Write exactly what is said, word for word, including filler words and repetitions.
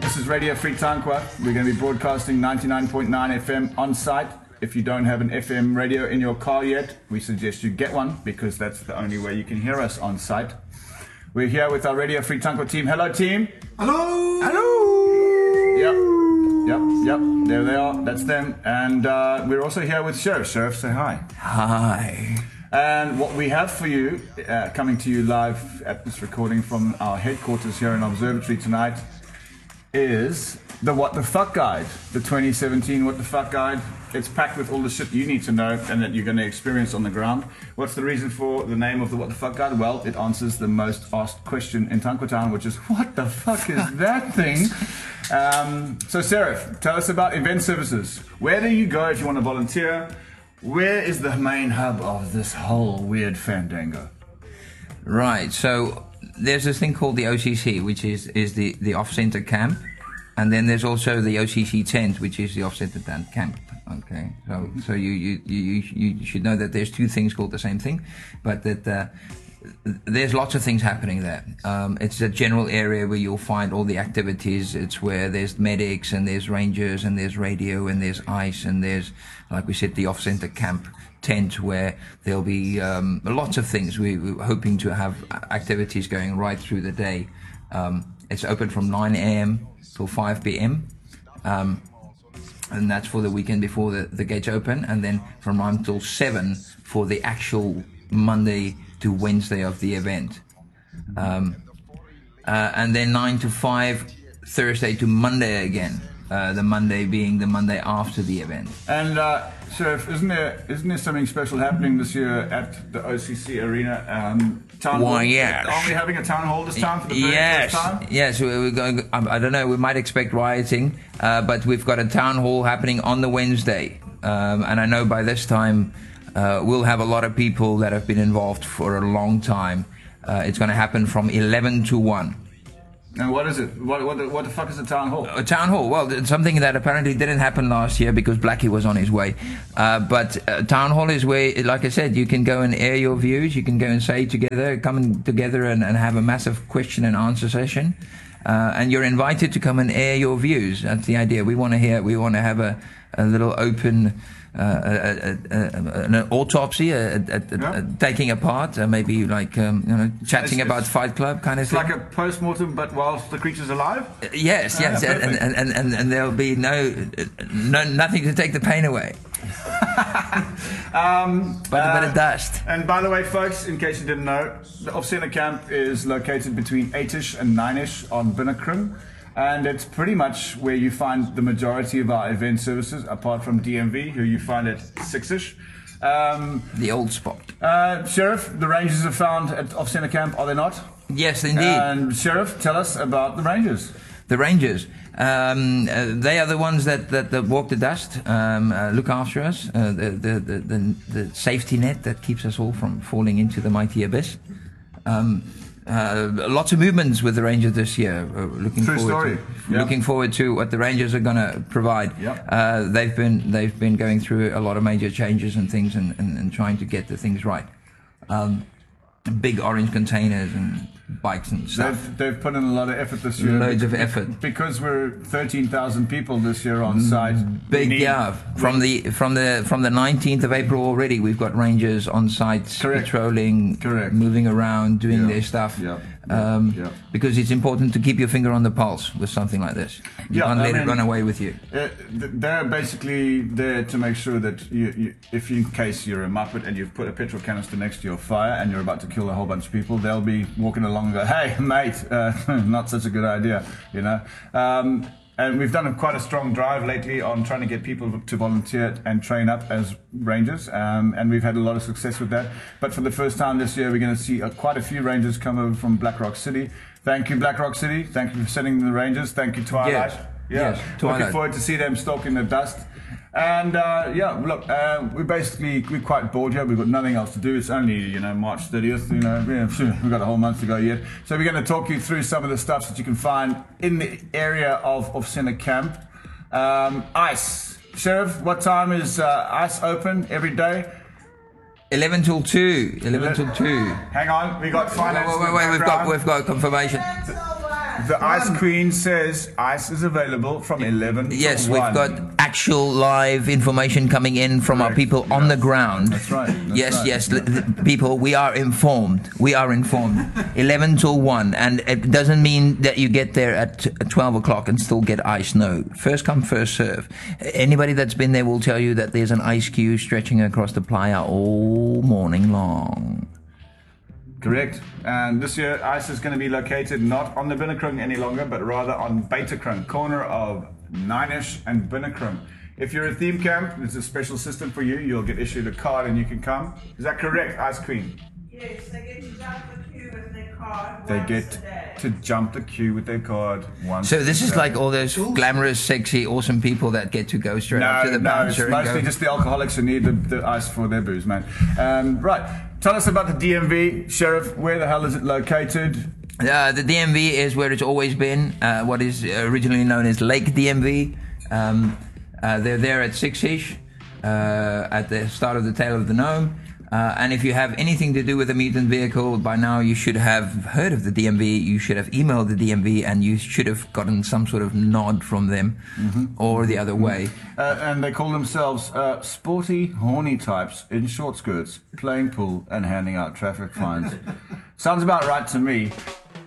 This is Radio Free Tankwa. We're going to be broadcasting ninety-nine point nine F M on site. If you don't have an F M radio in your car yet, we suggest you get one because that's the only way you can hear us on site. We're here with our Radio Free Tankwa team. Hello, team. Hello. Hello. Yep. Yep. Yep. There they are. That's them. And uh, we're also here with Sheriff. Sheriff, say hi. Hi. And what we have for you, uh, coming to you live at this recording from our headquarters here in Observatory tonight, is the What the Fuck Guide, the twenty seventeen What the Fuck Guide. It's packed with all the shit you need to know and that you're going to experience on the ground. What's the reason for the name of the What the Fuck Guide? Well, it answers the most asked question in Tankwa Town, which is, what the fuck is that thing? Um, so, Seraph, tell us about event services. Where do you go if you want to volunteer? Where is the main hub of this whole weird fandango? Right, so there's this thing called the O C C, which is, is the, the off-center camp. And then there's also the O C C tent, which is the off-center tent camp. Okay, so so you, you, you, you should know that there's two things called the same thing, but that uh, there's lots of things happening there. Um, it's a general area where you'll find all the activities. It's where there's medics and there's rangers and there's radio and there's ice and there's, like we said, the off-center camp tent where there'll be um, lots of things. We, we're hoping to have activities going right through the day. Um, it's open from nine A M till five P M Um, and that's for the weekend before the, the gates open, and then from nine till seven for the actual Monday to Wednesday of the event. Um, uh, and then nine to five Thursday to Monday again, uh, the Monday being the Monday after the event. And uh, Sheriff, isn't there isn't there something special happening this year at the O C C Arena? Um, town Why, hall? yes. Are we having a town hall this time for the very yes, first time? Yes, we're going. I don't know. We might expect rioting, uh, but we've got a town hall happening on the Wednesday, um, and I know by this time uh, we'll have a lot of people that have been involved for a long time. Uh, it's going to happen from eleven to one. And what is it? What, what, the, what the fuck is a town hall? A town hall. Well, it's something that apparently didn't happen last year because Blackie was on his way. Uh, but uh, town hall is where, like I said, you can go and air your views. You can go and say together, come in together and, and have a massive question and answer session. Uh, and you're invited to come and air your views. That's the idea. We want to hear. We want to have a, a little open. Uh, a, a, a, an autopsy, a, a, a, yeah. a taking apart, uh, maybe like um, you know, chatting it's, about it's, Fight Club kind of it's thing. It's like a post-mortem, but whilst the creature's alive? Uh, yes, yes, yeah, and, and, and, and, and there'll be no, no nothing to take the pain away. um, but uh, a bit of dust. And by the way, folks, in case you didn't know, the off-center camp is located between eight-ish and nine-ish on Binnekrim. And it's pretty much where you find the majority of our event services, apart from D M V, who you find at six-ish. Um, the old spot. Uh, Sheriff, the Rangers are found at off-center camp, are they not? Yes, indeed. And Sheriff, tell us about the Rangers. The Rangers. Um, uh, they are the ones that, that, that walk the dust, um, uh, look after us, uh, the, the, the, the, the safety net that keeps us all from falling into the mighty abyss. Um, Uh, lots of movements with the Rangers this year. Uh, looking True forward story. to, Yep. Looking forward to what the Rangers are going to provide. Yep. Uh, they've been they've been going through a lot of major changes and things, and, and, and trying to get the things right. Um, big orange containers and bikes and stuff. They've, they've put in a lot of effort this year. Loads of effort. Because we're thirteen thousand people this year on site. Big, need, yeah. From the from the from the nineteenth of April already, we've got Rangers on site, Correct. patrolling, Correct. moving around, doing Yeah. their stuff. Yeah. Um, Yeah. Because it's important to keep your finger on the pulse with something like this. You Yeah, can't I let mean, it run away with you. Uh, th- they're basically there to make sure that you, you, if in case you're a muppet and you've put a petrol canister next to your fire and you're about to kill a whole bunch of people, they'll be walking along and go, "Hey, mate, uh, not such a good idea," you know. Um, and we've done a, quite a strong drive lately on trying to get people to volunteer and train up as Rangers, um, and we've had a lot of success with that. But for the first time this year, we're going to see uh, quite a few Rangers come over from Black Rock City. Thank you, Black Rock City. Thank you for sending the Rangers. Thank you, Twilight. Yes. Yeah, Yes, Twilight. Looking forward to see them stalking the dust. And uh, yeah, look, uh, we're basically we're quite bored here. We've got nothing else to do. It's only you know March thirtieth. You know, yeah, we've got a whole month to go yet. So we're going to talk you through some of the stuff that you can find in the area of of Center Camp. Um, ice, Sheriff. What time is uh, ice open every day? Eleven till two. Eleven till two. Hang on, we got Wait, finance. wait, wait, wait, we've got we've got confirmation. the Ice Queen says ice is available from eleven Yes, to we've one. got actual live information coming in from our people on the ground. That's right. That's yes, right. yes, l- th- people, we are informed. We are informed. eleven till one, and it doesn't mean that you get there at t- twelve o'clock and still get ice. No, first come, first serve. Anybody that's been there will tell you that there's an ice queue stretching across the playa all morning long. Correct. And this year, ice is going to be located not on the Binnekring any longer, but rather on Beiterkring, corner of Ninish and Binnekring. If you're a theme camp, there's a special system for you. You'll get issued a card and you can come. Is that correct, Ice Queen? Yes, they get to jump the queue with their card They once get a day. to jump the queue with their card once. So this a is day. like all those glamorous, sexy, awesome people that get to go straight up No, to the no, it's bouncer and mostly go. just the alcoholics who need the, the ice for their booze, man. Um, right. Tell us about the D M V, Sheriff. Where the hell is it located? Uh, the D M V is where it's always been, uh, what is originally known as Lake D M V. Um, uh, they're there at six-ish, uh, at the start of the tail of the Gnome. Uh, and if you have anything to do with a mutant vehicle, by now you should have heard of the D M V, you should have emailed the D M V, and you should have gotten some sort of nod from them, mm-hmm. or the other way. Uh, and they call themselves uh, sporty, horny types in short skirts, playing pool and handing out traffic fines. Sounds about right to me.